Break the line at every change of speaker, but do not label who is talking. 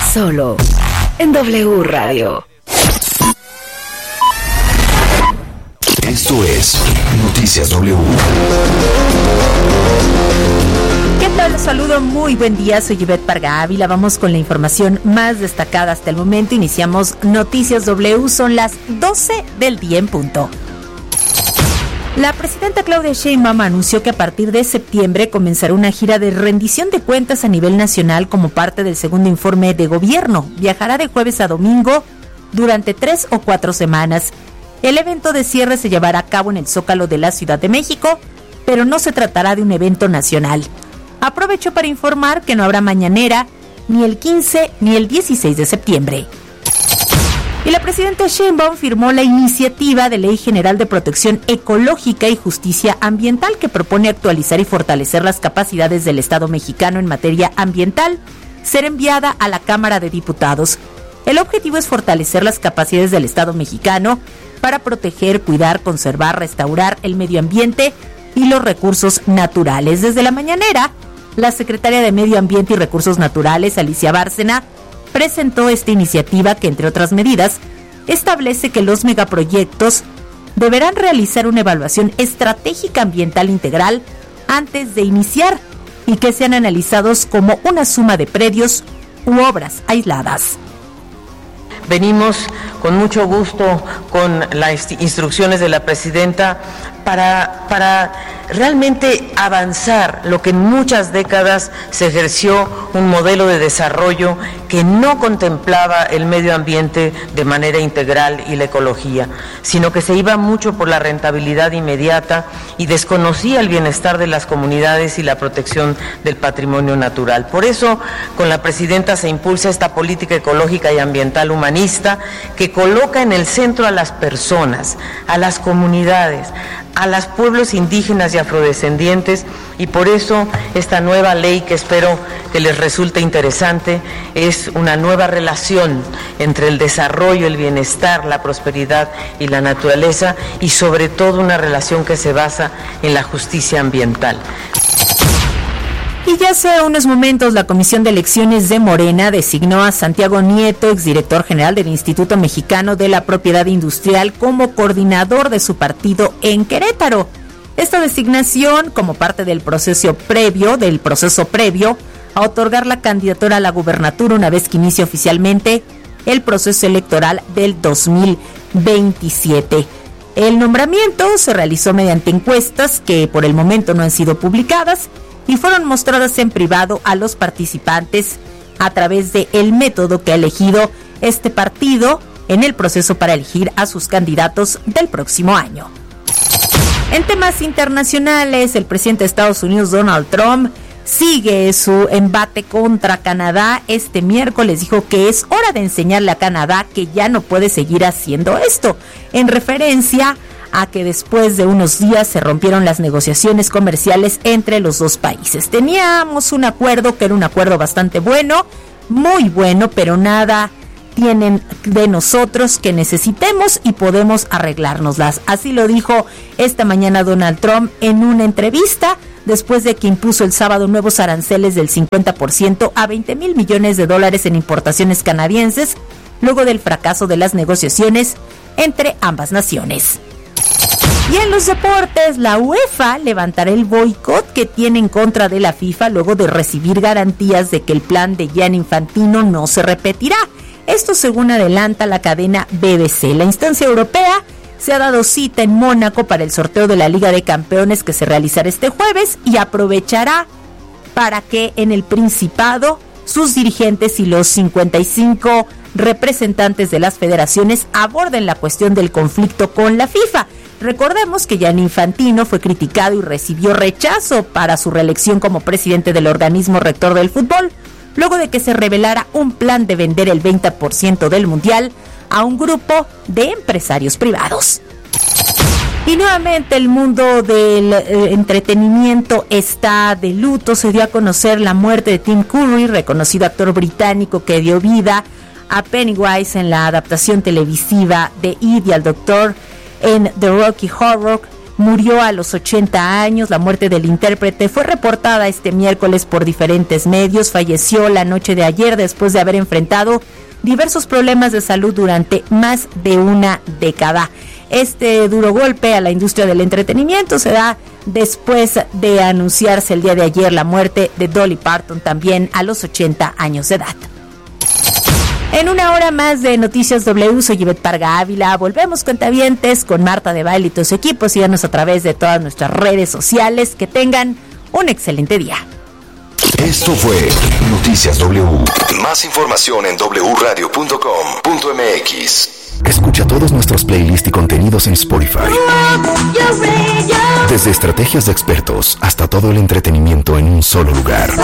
Solo en W Radio.
Esto es Noticias W.
¿Qué tal? Les saludo, muy buen día, soy Ivette Parga Ávila. Vamos con la información más destacada hasta el momento. Iniciamos Noticias W, son las 12 del día en punto. La presidenta Claudia Sheinbaum anunció que a partir de septiembre comenzará una gira de rendición de cuentas a nivel nacional como parte del segundo informe de gobierno. Viajará de jueves a domingo durante 3 o 4 semanas. El evento de cierre se llevará a cabo en el Zócalo de la Ciudad de México, pero no se tratará de un evento nacional. Aprovechó para informar que no habrá mañanera ni el 15 ni el 16 de septiembre. Y la presidenta Sheinbaum firmó la iniciativa de Ley General de Protección Ecológica y Justicia Ambiental que propone actualizar y fortalecer las capacidades del Estado mexicano en materia ambiental, ser enviada a la Cámara de Diputados. El objetivo es fortalecer las capacidades del Estado mexicano para proteger, cuidar, conservar, restaurar el medio ambiente y los recursos naturales. Desde la mañanera, la secretaria de Medio Ambiente y Recursos Naturales, Alicia Bárcena, presentó esta iniciativa que, entre otras medidas, establece que los megaproyectos deberán realizar una evaluación estratégica ambiental integral antes de iniciar y que sean analizados como una suma de predios u obras aisladas.
Venimos con mucho gusto con las instrucciones de la presidenta para realmente avanzar lo que en muchas décadas se ejerció un modelo de desarrollo que no contemplaba el medio ambiente de manera integral y la ecología, sino que se iba mucho por la rentabilidad inmediata y desconocía el bienestar de las comunidades y la protección del patrimonio natural. Por eso, con la presidenta se impulsa esta política ecológica y ambiental humanista que coloca en el centro a las personas, a las comunidades, a los pueblos indígenas y afrodescendientes, y por eso esta nueva ley, que espero que les resulte interesante, es una nueva relación entre el desarrollo, el bienestar, la prosperidad y la naturaleza, y sobre todo una relación que se basa en la justicia ambiental.
Y ya hace unos momentos la Comisión de Elecciones de Morena designó a Santiago Nieto, exdirector general del Instituto Mexicano de la Propiedad Industrial, como coordinador de su partido en Querétaro. Esta designación como parte del proceso previo a otorgar la candidatura a la gubernatura una vez que inicie oficialmente el proceso electoral del 2027. El nombramiento se realizó mediante encuestas que por el momento no han sido publicadas y fueron mostradas en privado a los participantes a través del método que ha elegido este partido en el proceso para elegir a sus candidatos del próximo año. En temas internacionales, el presidente de Estados Unidos, Donald Trump, sigue su embate contra Canadá. Este miércoles dijo que es hora de enseñarle a Canadá que ya no puede seguir haciendo esto, en referencia a que después de unos días se rompieron las negociaciones comerciales entre los dos países. Teníamos un acuerdo que era un acuerdo bastante bueno, muy bueno, pero nada tienen de nosotros que necesitemos y podemos arreglárnoslas. Así lo dijo esta mañana Donald Trump en una entrevista después de que impuso el sábado nuevos aranceles del 50% a $20,000 millones en importaciones canadienses, luego del fracaso de las negociaciones entre ambas naciones. Y en los deportes, la UEFA levantará el boicot que tiene en contra de la FIFA luego de recibir garantías de que el plan de Gianni Infantino no se repetirá. Esto según adelanta la cadena BBC. La instancia europea se ha dado cita en Mónaco para el sorteo de la Liga de Campeones que se realizará este jueves y aprovechará para que en el Principado sus dirigentes y los 55 representantes de las federaciones aborden la cuestión del conflicto con la FIFA. Recordemos que Gianni Infantino fue criticado y recibió rechazo para su reelección como presidente del organismo rector del fútbol, luego de que se revelara un plan de vender el 20% del mundial a un grupo de empresarios privados. Y nuevamente el mundo del entretenimiento está de luto. Se dio a conocer la muerte de Tim Curry, reconocido actor británico que dio vida a Pennywise en la adaptación televisiva de It y al Doctor en The Rocky Horror murió a los 80 años. La muerte del intérprete fue reportada este miércoles por diferentes medios. Falleció la noche de ayer después de haber enfrentado diversos problemas de salud durante más de una década. Este duro golpe a la industria del entretenimiento se da después de anunciarse el día de ayer la muerte de Dolly Parton, también a los 80 años de edad. En una hora más de Noticias W, soy Ivette Parga Ávila. Volvemos, cuentavientes, con Marta de Baile y tus equipos. Síganos a través de todas nuestras redes sociales. Que tengan un excelente día.
Esto fue Noticias W. Más información en wradio.com.mx. Escucha todos nuestros playlists y contenidos en Spotify. Desde estrategias de expertos hasta todo el entretenimiento en un solo lugar.